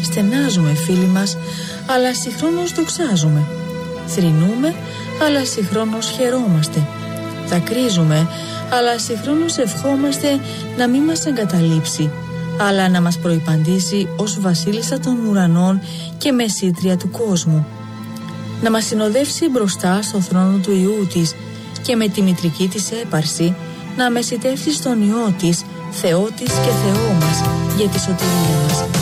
στενάζουμε φίλοι μας, αλλά συγχρόνως δοξάζουμε. Θρηνούμε, αλλά συγχρόνως χαιρόμαστε. Δακρύζουμε, αλλά συγχρόνως ευχόμαστε να μην μας εγκαταλείψει, αλλά να μας προϋπαντήσει ως βασίλισσα των ουρανών και μεσήτρια του κόσμου. Να μας συνοδεύσει μπροστά στο θρόνο του Υιού της και με τη μητρική της έπαρση να μεσητεύσει στον Υιό της, Θεό της και Θεό μας, για τη σωτηρία μας.